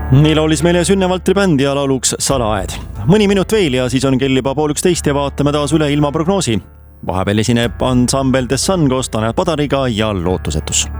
Nii laulis meile Sünne-Valtri bänd ja lauluks Salaaed. Mõni minut veel ja siis on kell juba 11 ja vaatame taas üle ilmaprognoosi. Vahepeal esineb ansambel The Sun koos Tanel Padariga ja Lootusetus.